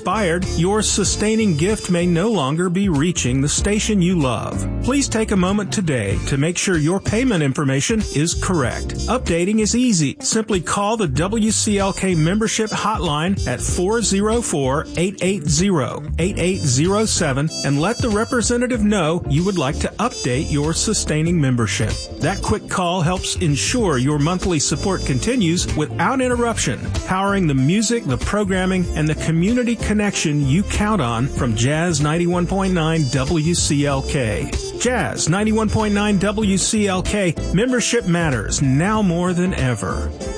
expired, your sustaining gift may no longer be reaching the station you love. Please take a moment today to make sure your payment information is correct. Updating is easy. Simply call the WCLK membership hotline at 404-880-8807 and let the representative know you would like to update your sustaining membership. That quick call helps ensure your monthly support continues without interruption, powering the music, the programming, and the community connection you count on from Jazz 91.9 WCLK. Jazz 91.9 WCLK, membership matters now more than ever.